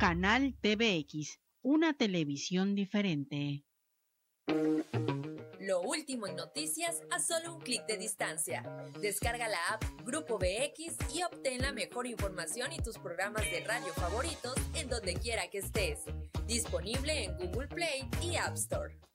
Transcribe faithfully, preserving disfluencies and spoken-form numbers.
Canal T V X, una televisión diferente. Lo último en noticias a solo un clic de distancia. Descarga la app Grupo B X y obtén la mejor información y tus programas de radio favoritos en donde quiera que estés. Disponible en Google Play y App Store.